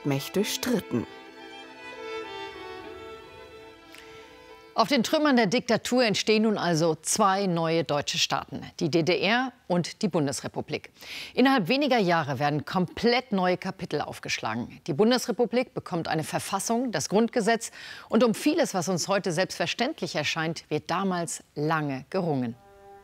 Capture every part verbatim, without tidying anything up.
Westmächte stritten. Auf den Trümmern der Diktatur entstehen nun also zwei neue deutsche Staaten, die D D R und die Bundesrepublik. Innerhalb weniger Jahre werden komplett neue Kapitel aufgeschlagen. Die Bundesrepublik bekommt eine Verfassung, das Grundgesetz, und um vieles, was uns heute selbstverständlich erscheint, wird damals lange gerungen.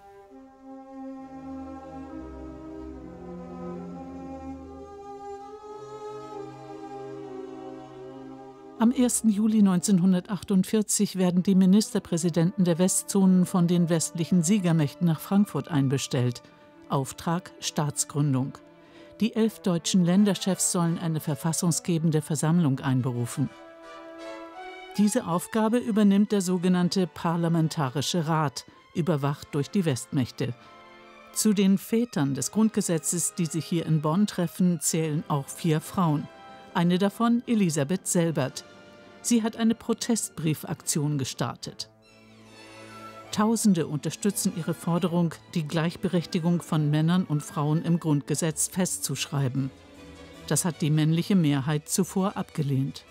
Am ersten Juli neunzehnhundertachtundvierzig werden die Ministerpräsidenten der Westzonen von den westlichen Siegermächten nach Frankfurt einbestellt. Auftrag: Staatsgründung. Die elf deutschen Länderchefs sollen eine verfassungsgebende Versammlung einberufen. Diese Aufgabe übernimmt der sogenannte Parlamentarische Rat, überwacht durch die Westmächte. Zu den Vätern des Grundgesetzes, die sich hier in Bonn treffen, zählen auch vier Frauen. Eine davon Elisabeth Selbert. Sie hat eine Protestbriefaktion gestartet. Tausende unterstützen ihre Forderung, die Gleichberechtigung von Männern und Frauen im Grundgesetz festzuschreiben. Das hat die männliche Mehrheit zuvor abgelehnt.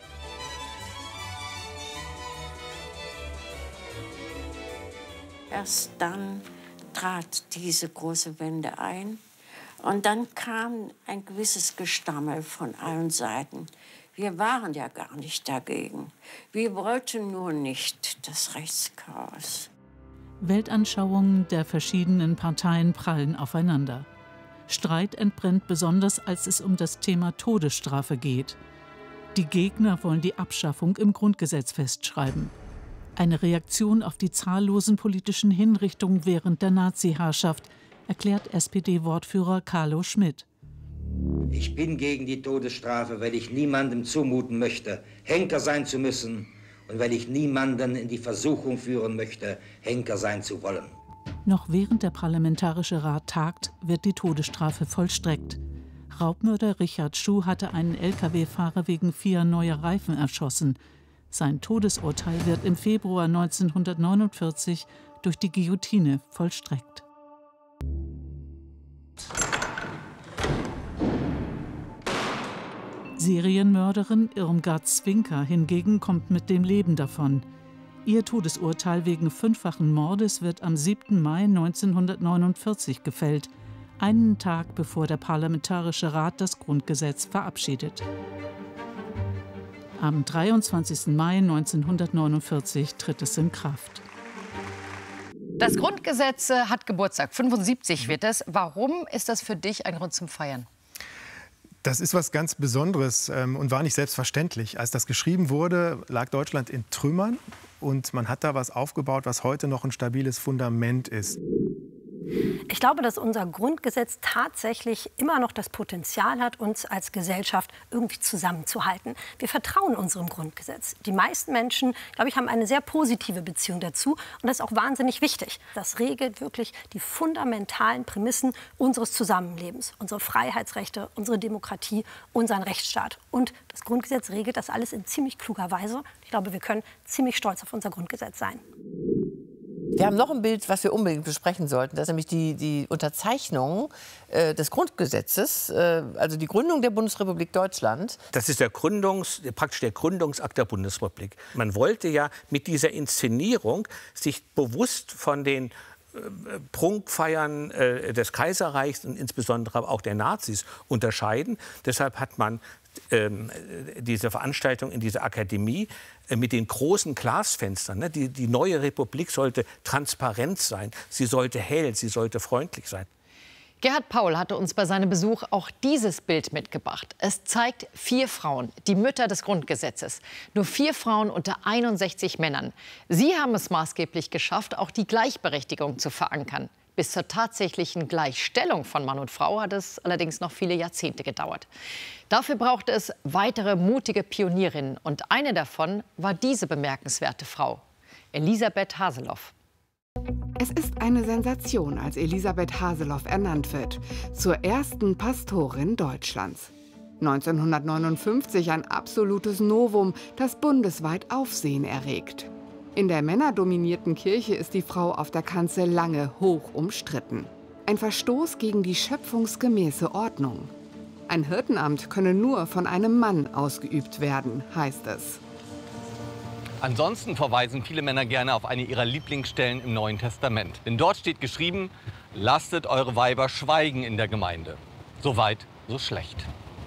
Erst dann trat diese große Wende ein. Und dann kam ein gewisses Gestammel von allen Seiten. Wir waren ja gar nicht dagegen. Wir wollten nur nicht das Rechtschaos. Weltanschauungen der verschiedenen Parteien prallen aufeinander. Streit entbrennt besonders, als es um das Thema Todesstrafe geht. Die Gegner wollen die Abschaffung im Grundgesetz festschreiben. Eine Reaktion auf die zahllosen politischen Hinrichtungen während der Nazi-Herrschaft, erklärt S P D-Wortführer Carlo Schmitt. Ich bin gegen die Todesstrafe, weil ich niemandem zumuten möchte, Henker sein zu müssen und weil ich niemanden in die Versuchung führen möchte, Henker sein zu wollen. Noch während der Parlamentarische Rat tagt, wird die Todesstrafe vollstreckt. Raubmörder Richard Schuh hatte einen L K W-Fahrer wegen vier neuer Reifen erschossen. Sein Todesurteil wird im Februar neunzehnhundertneunundvierzig durch die Guillotine vollstreckt. Serienmörderin Irmgard Zwinker hingegen kommt mit dem Leben davon. Ihr Todesurteil wegen fünffachen Mordes wird am siebten Mai neunzehnhundertneunundvierzig gefällt, einen Tag bevor der Parlamentarische Rat das Grundgesetz verabschiedet. Am dreiundzwanzigsten Mai neunzehnhundertneunundvierzig tritt es in Kraft. Das Grundgesetz hat Geburtstag, fünfundsiebzig wird es. Warum ist das für dich ein Grund zum Feiern? Das ist was ganz Besonderes ähm, und war nicht selbstverständlich. Als das geschrieben wurde, lag Deutschland in Trümmern und man hat da was aufgebaut, was heute noch ein stabiles Fundament ist. Ich glaube, dass unser Grundgesetz tatsächlich immer noch das Potenzial hat, uns als Gesellschaft irgendwie zusammenzuhalten. Wir vertrauen unserem Grundgesetz. Die meisten Menschen, glaube ich, haben eine sehr positive Beziehung dazu. Und das ist auch wahnsinnig wichtig. Das regelt wirklich die fundamentalen Prämissen unseres Zusammenlebens. Unsere Freiheitsrechte, unsere Demokratie, unseren Rechtsstaat. Und das Grundgesetz regelt das alles in ziemlich kluger Weise. Ich glaube, wir können ziemlich stolz auf unser Grundgesetz sein. Wir haben noch ein Bild, was wir unbedingt besprechen sollten. Das ist nämlich die, die Unterzeichnung äh, des Grundgesetzes, äh, also die Gründung der Bundesrepublik Deutschland. Das ist der Gründungs, praktisch der Gründungsakt der Bundesrepublik. Man wollte ja mit dieser Inszenierung sich bewusst von den äh, Prunkfeiern äh, des Kaiserreichs und insbesondere auch der Nazis unterscheiden. Deshalb hat man Ähm, diese Veranstaltung in dieser Akademie äh, mit den großen Glasfenstern. Ne? Die, die neue Republik sollte transparent sein, sie sollte hell, sie sollte freundlich sein. Gerhard Paul hatte uns bei seinem Besuch auch dieses Bild mitgebracht. Es zeigt vier Frauen, die Mütter des Grundgesetzes. Nur vier Frauen unter einundsechzig Männern. Sie haben es maßgeblich geschafft, auch die Gleichberechtigung zu verankern. Bis zur tatsächlichen Gleichstellung von Mann und Frau hat es allerdings noch viele Jahrzehnte gedauert. Dafür brauchte es weitere mutige Pionierinnen. Und eine davon war diese bemerkenswerte Frau, Elisabeth Haseloff. Es ist eine Sensation, als Elisabeth Haseloff ernannt wird, zur ersten Pastorin Deutschlands. neunzehnhundertneunundfünfzig ein absolutes Novum, das bundesweit Aufsehen erregt. In der männerdominierten Kirche ist die Frau auf der Kanzel lange hoch umstritten. Ein Verstoß gegen die schöpfungsgemäße Ordnung. Ein Hirtenamt könne nur von einem Mann ausgeübt werden, heißt es. Ansonsten verweisen viele Männer gerne auf eine ihrer Lieblingsstellen im Neuen Testament. Denn dort steht geschrieben, lasst eure Weiber schweigen in der Gemeinde. So weit, so schlecht.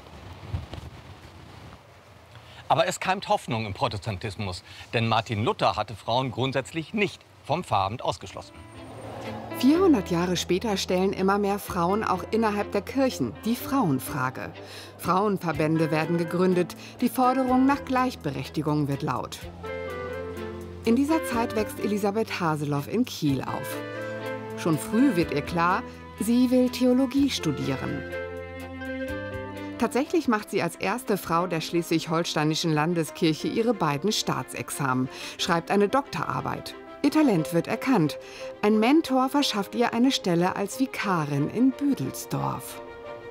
Aber es keimt Hoffnung im Protestantismus, denn Martin Luther hatte Frauen grundsätzlich nicht vom Pfarramt ausgeschlossen. vierhundert Jahre später stellen immer mehr Frauen auch innerhalb der Kirchen die Frauenfrage. Frauenverbände werden gegründet, die Forderung nach Gleichberechtigung wird laut. In dieser Zeit wächst Elisabeth Haseloff in Kiel auf. Schon früh wird ihr klar, sie will Theologie studieren. Tatsächlich macht sie als erste Frau der Schleswig-Holsteinischen Landeskirche ihre beiden Staatsexamen, schreibt eine Doktorarbeit. Ihr Talent wird erkannt. Ein Mentor verschafft ihr eine Stelle als Vikarin in Büdelsdorf.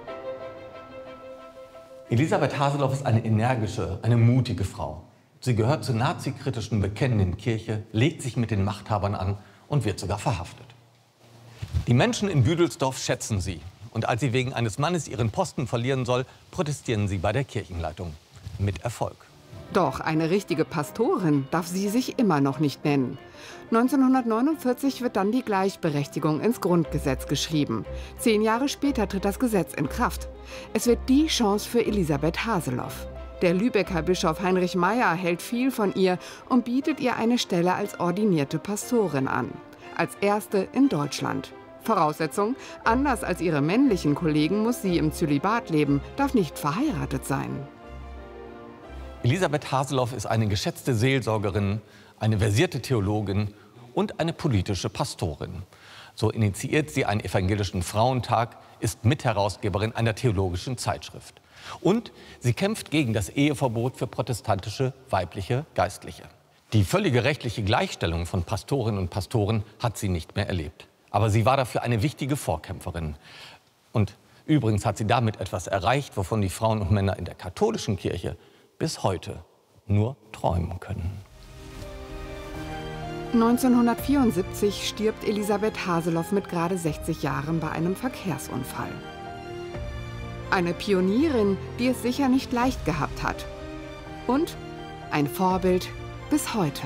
Elisabeth Haseloff ist eine energische, eine mutige Frau. Sie gehört zur nazikritischen bekennenden Kirche, legt sich mit den Machthabern an und wird sogar verhaftet. Die Menschen in Büdelsdorf schätzen sie. Und als sie wegen eines Mannes ihren Posten verlieren soll, protestieren sie bei der Kirchenleitung. Mit Erfolg. Doch eine richtige Pastorin darf sie sich immer noch nicht nennen. neunzehnhundertneunundvierzig wird dann die Gleichberechtigung ins Grundgesetz geschrieben. Zehn Jahre später tritt das Gesetz in Kraft. Es wird die Chance für Elisabeth Haseloff. Der Lübecker Bischof Heinrich Meyer hält viel von ihr und bietet ihr eine Stelle als ordinierte Pastorin an. Als erste in Deutschland. Voraussetzung, anders als ihre männlichen Kollegen muss sie im Zölibat leben, darf nicht verheiratet sein. Elisabeth Haseloff ist eine geschätzte Seelsorgerin, eine versierte Theologin und eine politische Pastorin. So initiiert sie einen evangelischen Frauentag, ist Mitherausgeberin einer theologischen Zeitschrift. Und sie kämpft gegen das Eheverbot für protestantische weibliche Geistliche. Die völlige rechtliche Gleichstellung von Pastorinnen und Pastoren hat sie nicht mehr erlebt. Aber sie war dafür eine wichtige Vorkämpferin. Und übrigens hat sie damit etwas erreicht, wovon die Frauen und Männer in der katholischen Kirche bis heute nur träumen können. neunzehnhundertvierundsiebzig stirbt Elisabeth Haseloff mit gerade sechzig Jahren bei einem Verkehrsunfall. Eine Pionierin, die es sicher nicht leicht gehabt hat. Und ein Vorbild bis heute.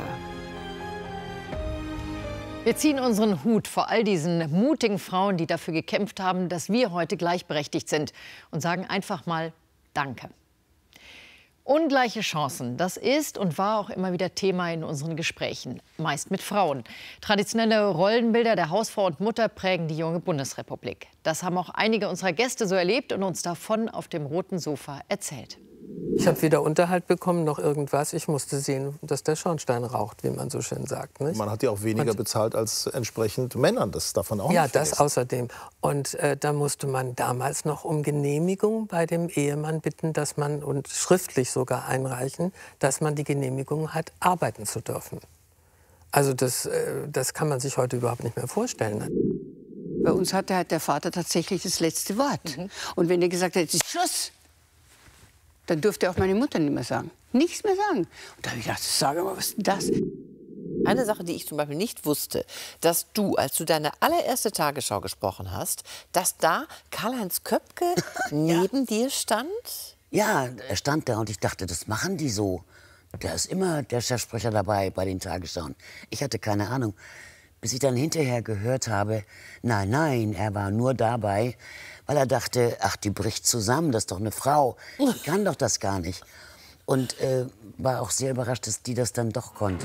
Wir ziehen unseren Hut vor all diesen mutigen Frauen, die dafür gekämpft haben, dass wir heute gleichberechtigt sind, und sagen einfach mal Danke. Ungleiche Chancen, das ist und war auch immer wieder Thema in unseren Gesprächen, meist mit Frauen. Traditionelle Rollenbilder der Hausfrau und Mutter prägen die junge Bundesrepublik. Das haben auch einige unserer Gäste so erlebt und uns davon auf dem roten Sofa erzählt. Ich habe weder Unterhalt bekommen noch irgendwas. Ich musste sehen, dass der Schornstein raucht, wie man so schön sagt. Nicht? Man hat ja auch weniger und, bezahlt als entsprechend Männern. Das darf man auch ja, nicht vergessen. das außerdem. Und äh, da musste man damals noch um Genehmigung bei dem Ehemann bitten, dass man, und schriftlich sogar einreichen, dass man die Genehmigung hat, arbeiten zu dürfen. Also das, äh, das kann man sich heute überhaupt nicht mehr vorstellen. Bei uns hatte halt der Vater tatsächlich das letzte Wort. Mhm. Und wenn er gesagt hat, jetzt ist Schluss, dann durfte auch meine Mutter nicht mehr sagen. Nichts mehr sagen. Und da habe ich gedacht, sag mal, was ist denn das? Eine Sache, die ich zum Beispiel nicht wusste, dass du, als du deine allererste Tagesschau gesprochen hast, dass da Karl-Heinz Köpke neben ja. dir stand? Ja, er stand da und ich dachte, das machen die so. Da ist immer der Chefsprecher dabei bei den Tagesschauen. Ich hatte keine Ahnung. Bis ich dann hinterher gehört habe, nein, nein, er war nur dabei, weil er dachte, ach, die bricht zusammen, das ist doch eine Frau, die kann doch das gar nicht. Und äh, war auch sehr überrascht, dass die das dann doch konnte.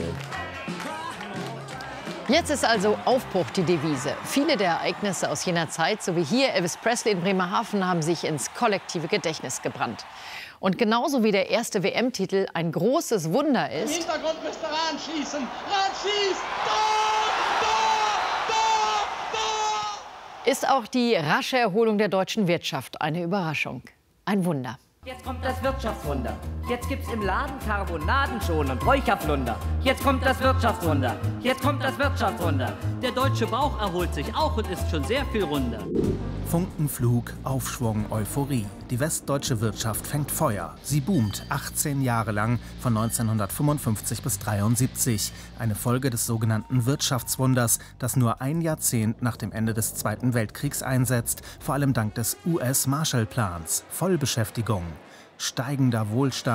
Jetzt ist also Aufbruch die Devise. Viele der Ereignisse aus jener Zeit, so wie hier Elvis Presley in Bremerhaven, haben sich ins kollektive Gedächtnis gebrannt. Und genauso wie der erste W M-Titel ein großes Wunder ist, im Hintergrund müsste Rahn schießen. Rahn schießt! Tor! Tor! Tor! Tor! ist auch die rasche Erholung der deutschen Wirtschaft eine Überraschung. Ein Wunder. Jetzt kommt das Wirtschaftswunder. Jetzt gibt's im Laden Karbonaden schon und Räucherflunder. Jetzt kommt das Wirtschaftswunder. Jetzt kommt das Wirtschaftswunder. Der deutsche Bauch erholt sich auch und ist schon sehr viel runder. Funkenflug, Aufschwung, Euphorie. Die westdeutsche Wirtschaft fängt Feuer. Sie boomt achtzehn Jahre lang, von neunzehnhundertfünfundfünfzig bis dreiundsiebzig. Eine Folge des sogenannten Wirtschaftswunders, das nur ein Jahrzehnt nach dem Ende des Zweiten Weltkriegs einsetzt, vor allem dank des U S-Marshall-Plans. Vollbeschäftigung, steigender Wohlstand.